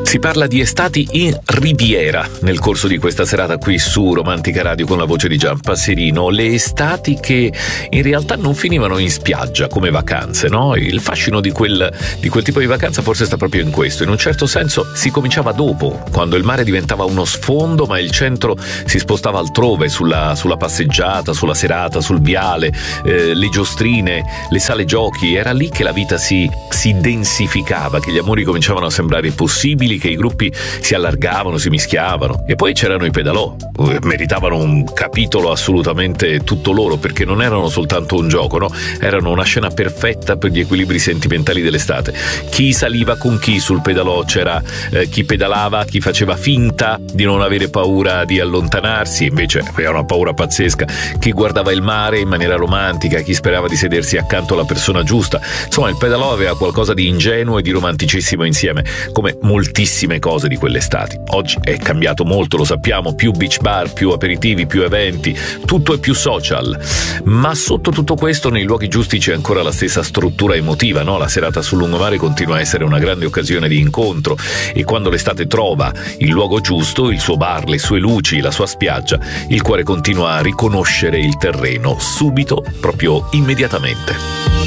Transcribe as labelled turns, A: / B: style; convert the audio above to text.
A: Si parla di estati in Riviera nel corso di questa serata qui su Romantica Radio con la voce di Gian Passerino. Le estati che in realtà non finivano in spiaggia come vacanze, no? Il fascino di quel tipo di vacanza forse sta proprio in questo. In un certo senso si cominciava dopo, quando il mare diventava uno sfondo ma il centro si spostava altrove, sulla passeggiata, sulla serata, sul viale, le giostrine, le sale giochi. Era lì che la vita si densificava, che gli amori cominciavano a sembrare possibili, che i gruppi si allargavano, si mischiavano. E poi c'erano i pedalò, meritavano un capitolo assolutamente tutto loro, perché non erano soltanto un gioco, no? Erano una scena perfetta per gli equilibri sentimentali dell'estate. Chi saliva con chi sul pedalò, c'era chi pedalava, chi faceva finta di non avere paura di allontanarsi, invece aveva una paura pazzesca, chi guardava il mare in maniera romantica, chi sperava di sedersi accanto alla persona giusta. Insomma, il pedalò aveva qualcosa di ingenuo e di romanticissimo insieme, come moltissime cose di quell'estate. Oggi è cambiato molto, lo sappiamo, più beach bar, più aperitivi, più eventi, tutto è più social, ma sotto tutto questo nei luoghi giusti c'è ancora la stessa struttura emotiva, no? La serata sul lungomare continua a essere una grande occasione di incontro, e quando l'estate trova il luogo giusto, il suo bar, le sue luci, la sua spiaggia, il cuore continua a riconoscere il terreno subito, proprio immediatamente.